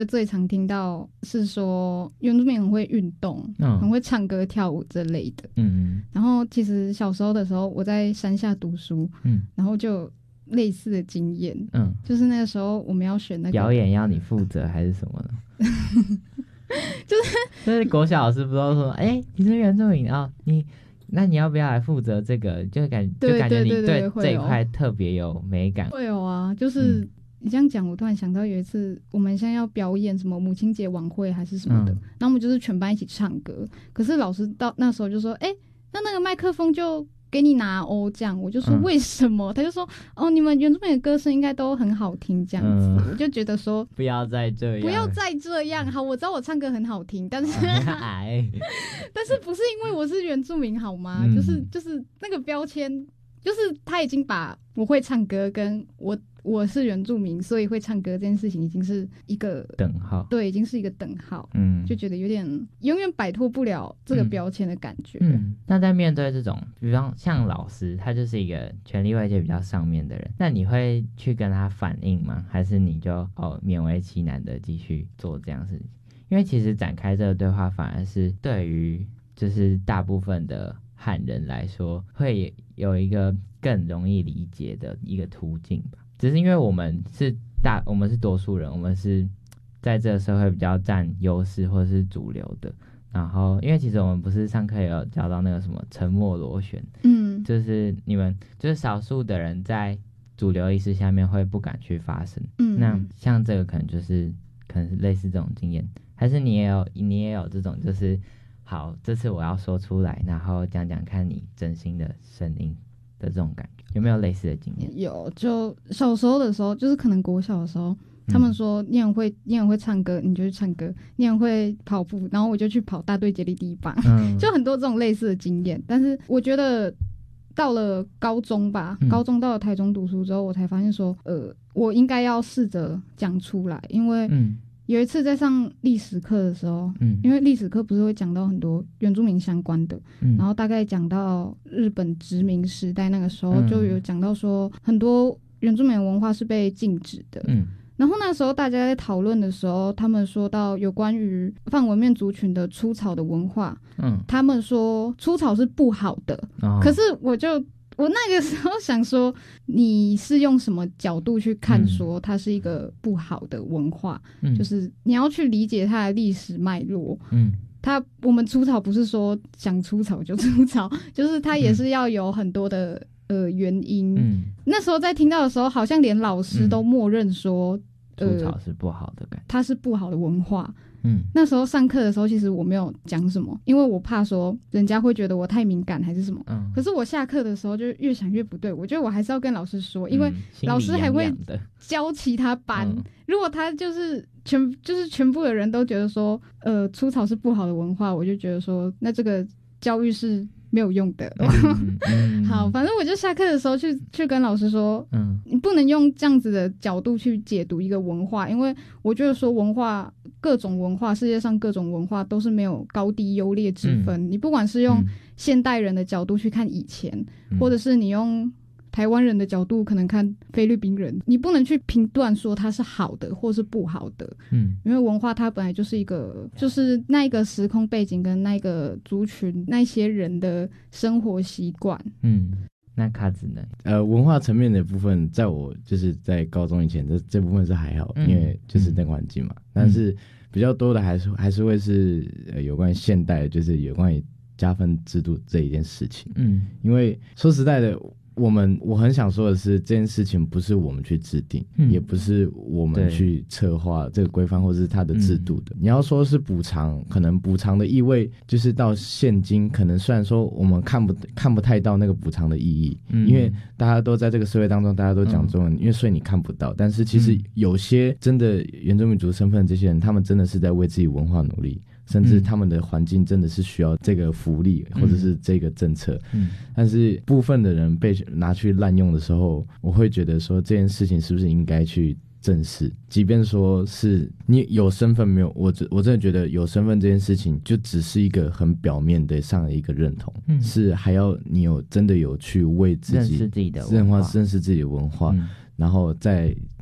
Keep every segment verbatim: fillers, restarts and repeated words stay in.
最常听到是说原住民很会运动、嗯、很会唱歌跳舞之类的。嗯，然后其实小时候的时候我在山下读书，嗯，然后就类似的经验，嗯，就是那个时候我们要选那个表演要你负责还是什么呢？就是就是国小老师不都说，哎、欸，你是原住民啊、哦，你那你要不要来负责这个？就感就感觉你对这一块特别有美感。 会有啊，就是。嗯，你这样讲我突然想到有一次我们现在要表演什么母亲节晚会还是什么的、嗯、然后我们就是全班一起唱歌，可是老师到那时候就说哎、欸，那那个麦克风就给你拿哦，这样我就说为什么、嗯、他就说哦你们原住民的歌声应该都很好听这样子、嗯、我就觉得说不要再这样不要再这样。好，我知道我唱歌很好听，但是但是不是因为我是原住民好吗、嗯、就是就是那个标签就是他已经把我会唱歌跟我我是原住民所以会唱歌这件事情已经是一个等号， 对，已经是一个等号。嗯，就觉得有点永远摆脱不了这个标签的感觉。嗯， 嗯，那在面对这种比方像老师他就是一个权力位阶比较上面的人，那你会去跟他反映吗？还是你就哦勉为其难的继续做这样的事情？因为其实展开这个对话反而是对于就是大部分的汉人来说会有一个更容易理解的一个途径吧。只是因为我们是大我们是多数人，我们是在这个社会比较占优势或者是主流的，然后因为其实我们不是上课也有教到那个什么沉默螺旋，嗯，就是你们就是少数的人在主流意识下面会不敢去发声，嗯，那像这个可能就是可能是类似这种经验，还是你也有你也有这种就是好这次我要说出来，然后讲讲看你真心的声音的这种感觉，有没有类似的经验？ 有，就小时候的时候，就是可能国小的时候，他们说你很会，你很会唱歌，你就去唱歌；你很会跑步，然后我就去跑大队接力第一棒，嗯、就很多这种类似的经验。但是我觉得到了高中吧，嗯、高中到了台中读书之后，我才发现说，呃，我应该要试着讲出来，因为。嗯有一次在上历史课的时候、嗯、因为历史课不是会讲到很多原住民相关的、嗯、然后大概讲到日本殖民时代那个时候就有讲到说很多原住民文化是被禁止的、嗯、然后那时候大家在讨论的时候他们说到有关于泛文面族群的出草的文化、嗯、他们说出草是不好的、哦、可是我就我那个时候想说你是用什么角度去看说它是一个不好的文化、嗯、就是你要去理解它的历史脉络，嗯，它我们出草不是说想出草就出草，就是它也是要有很多的、嗯、呃原因、嗯、那时候在听到的时候好像连老师都默认说、 嗯、出草是不好的感觉， 它是不好的文化。嗯，那时候上课的时候其实我没有讲什么，因为我怕说人家会觉得我太敏感还是什么、嗯、可是我下课的时候就越想越不对，我觉得我还是要跟老师说，因为老师还会教其他班、嗯、如果他就是全就是全部的人都觉得说呃出草是不好的文化，我就觉得说那这个教育是没有用的、嗯嗯、好，反正我就下课的时候去去跟老师说，嗯，你不能用这样子的角度去解读一个文化，因为我觉得说文化各种文化世界上各种文化都是没有高低优劣之分、嗯、你不管是用现代人的角度去看以前、嗯、或者是你用台湾人的角度可能看菲律宾人，你不能去评断说它是好的或是不好的，嗯，因为文化它本来就是一个就是那一个时空背景跟那个族群那些人的生活习惯。 嗯，那卡子呢？ 呃，文化层面的部分在我就是在高中以前这这部分是还好、嗯、因为就是那个环境嘛、嗯、但是比较多的还是还是会是、呃、有关于现代就是有关于加分制度这一件事情。嗯，因为说实在的我们我很想说的是这件事情不是我们去制定、嗯、也不是我们去策划这个规范或是它的制度的、嗯、你要说是补偿，可能补偿的意味就是到现今可能虽然说我们看不看不太到那个补偿的意义、嗯、因为大家都在这个社会当中大家都讲中文、嗯、因为所以你看不到，但是其实有些真的原住民族身份的这些人他们真的是在为自己文化努力，甚至他们的环境真的是需要这个福利或者是这个政策、嗯、但是部分的人被拿去滥用的时候，我会觉得说这件事情是不是应该去正视，即便说是你有身份没有，我我真的觉得有身份这件事情就只是一个很表面的上的一个认同、嗯、是还要你有真的有去为自己认识自己的文化认识自己的文化、嗯、然后再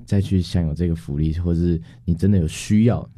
再去享有这个福利，或是你真的有需要，